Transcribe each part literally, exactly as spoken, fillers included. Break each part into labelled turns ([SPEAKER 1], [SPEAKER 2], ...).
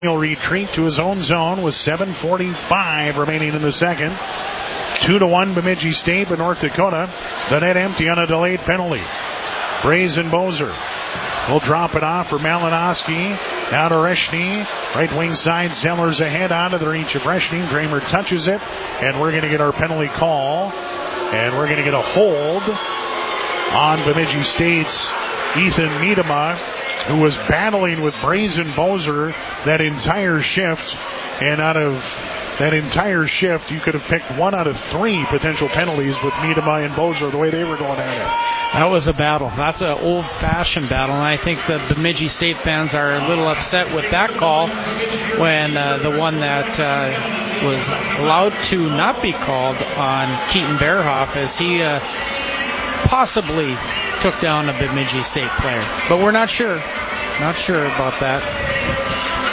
[SPEAKER 1] He'll retreat to his own zone with seven forty-five remaining in the second. Two to one Bemidji State, but North Dakota, the net empty on a delayed penalty. Brazen Bozer will drop it off for Malinowski. Now to Reshny. Right wing side, Zellers ahead out of the reach of Reshny. Kramer touches it, and we're going to get our penalty call. And we're going to get a hold on Bemidji State's Ethan Miedema, who was battling with Brazen Bozer that entire shift. And out of that entire shift, you could have picked one out of three potential penalties with Miedema and Bozer the way they were going at it.
[SPEAKER 2] That was a battle. That's an old-fashioned battle, and I think the Bemidji State fans are a little upset with that call when uh, the one that uh, was allowed to not be called on Keaton Bearhoff as he uh, possibly took down a Bemidji State player. But we're not sure. Not sure about that.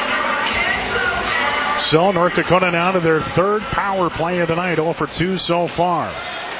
[SPEAKER 1] So North Dakota now to their third power play of the night, oh for two so far.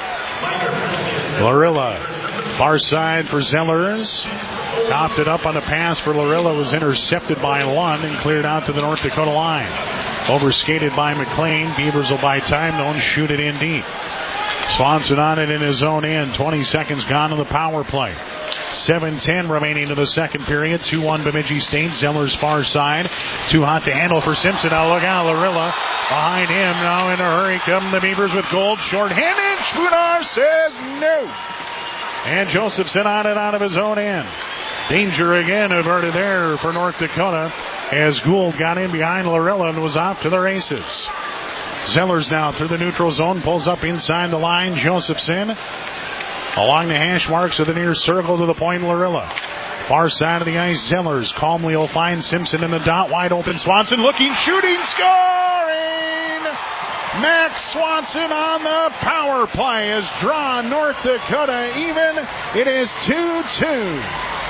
[SPEAKER 1] Larilla, far side for Zellers. Copped it up on the pass for Larilla, was intercepted by Lund and cleared out to the North Dakota line. Overskated by McLean. Beavers will buy time, don't shoot it in deep. Swanson on it in his own end. twenty seconds gone in the power play. seven ten remaining in the second period. two one Bemidji State. Zeller's far side. Too hot to handle for Simpson. Now look out. Larilla behind him. Now in a hurry come the Beavers with Gold. Short-handed. Spoonar says no. And Josephson on it out of his own end. Danger again averted there for North Dakota as Gould got in behind Larilla and was off to the races. Zellers now through the neutral zone. Pulls up inside the line. Josephson along the hash marks of the near circle to the point. Larilla. Far side of the ice. Zellers calmly will find Simpson in the dot. Wide open. Swanson looking, shooting, scoring! Max Swanson on the power play has drawn North Dakota even. It is two two.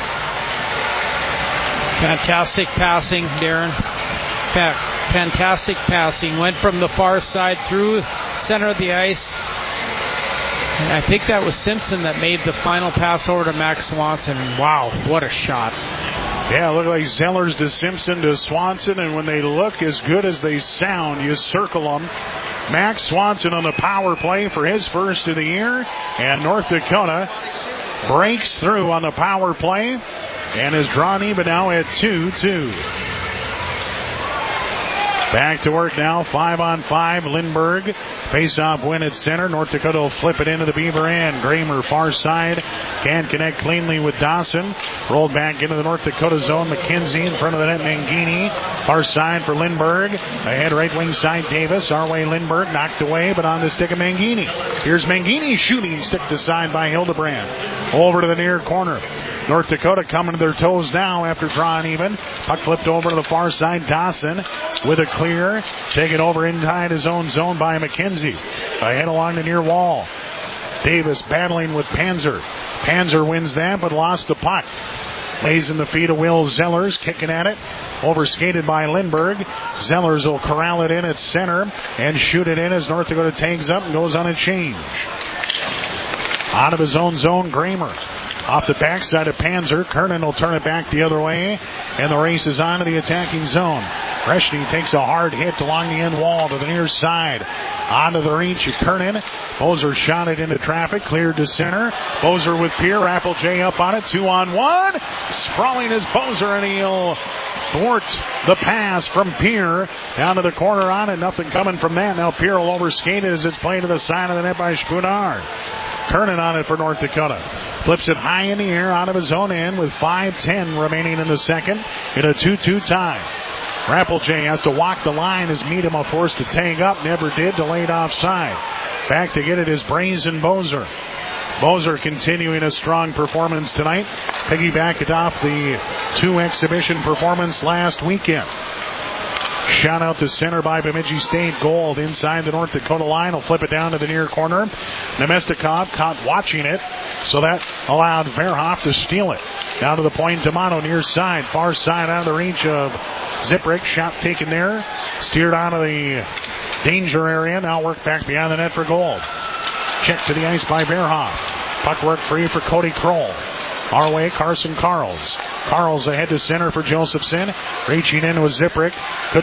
[SPEAKER 2] Fantastic passing, Darren. Fantastic passing. Went from the far side through center of the ice. And I think that was Simpson that made the final pass over to Max Swanson. Wow, what a shot.
[SPEAKER 1] Yeah, look like Zellers to Simpson to Swanson, and when they look as good as they sound, you circle them. Max Swanson on the power play for his first of the year, and North Dakota breaks through on the power play and is drawn even now at two two. Back to work now, five on five. Lindbergh, face-off win at center. North Dakota will flip it into the Beaver end. Kramer, far side, can't connect cleanly with Dawson. Rolled back into the North Dakota zone. McKenzie in front of the net. Mangini, far side for Lindbergh. Ahead right wing side, Davis. Our way, Lindbergh, knocked away, but on the stick of Mangini. Here's Mangini shooting, stick to side by Hildebrand. Over to the near corner. North Dakota coming to their toes now after drawing even. Puck flipped over to the far side. Dawson with a clear. Taken over inside his own zone by McKenzie. Ahead along the near wall. Davis battling with Panzer. Panzer wins that but lost the puck. Lays in the feet of Will Zellers. Kicking at it. Overskated by Lindbergh. Zellers will corral it in at center and shoot it in as North Dakota tags up and goes on a change. Out of his own zone, Kramer. Off the backside of Panzer. Kernan will turn it back the other way. And the race is on to the attacking zone. Reshny takes a hard hit along the end wall to the near side. Onto the reach of Kernan. Bozer shot it into traffic. Cleared to center. Bozer with Pierre. Rappelj up on it. Two on one. Sprawling is Bozer, and he'll thwart the pass from Pierre. Down to the corner on it. Nothing coming from that. Now Pierre will overskate it as it's played to the side of the net by Spoonar. Kernan on it for North Dakota. Flips it high in the air out of his own end with five ten remaining in the second in a two two tie. Rappelj has to walk the line as Miedema forced to tag up. Never did. Delayed offside. Back to get it is Brazen Bozer. Bozer continuing a strong performance tonight. Piggyback it off the two exhibition performance last weekend. Shot out to center by Bemidji State. Gold inside the North Dakota line. Will flip it down to the near corner. Nemestikov caught watching it, so that allowed Verhoff to steal it. Down to the point, D'Amato near side. Far side out of the reach of Ziprick. Shot taken there. Steered out of the danger area. Now worked back behind the net for Gold. Check to the ice by Verhoff. Puck work free for Cody Kroll. Our way, Carson Carls. Carls ahead to center for Josephson. Reaching in with Ziprick.